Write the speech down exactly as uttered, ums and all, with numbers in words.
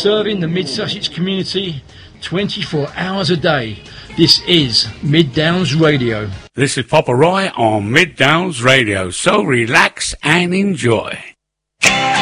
serving the Mid-Sussex community twenty-four hours a day. This is Mid Downs Radio. This is Papa Roy on Mid Downs Radio, so relax and enjoy.